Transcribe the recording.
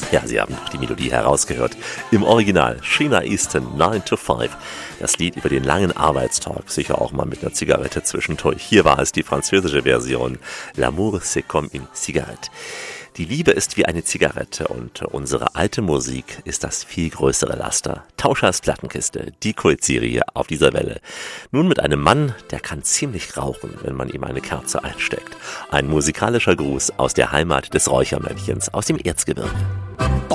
Ja, Sie haben doch die Melodie herausgehört. Im Original Sheena Easton 9 to 5. Das Lied über den langen Arbeitstag, sicher auch mal mit einer Zigarette zwischendurch. Hier war es die französische Version. L'amour c'est comme une cigarette. Die Liebe ist wie eine Zigarette und unsere alte Musik ist das viel größere Laster. Tauschers Plattenkiste, die Kultserie auf dieser Welle. Nun mit einem Mann, der kann ziemlich rauchen, wenn man ihm eine Kerze einsteckt. Ein musikalischer Gruß aus der Heimat des Räuchermännchens aus dem Erzgebirge.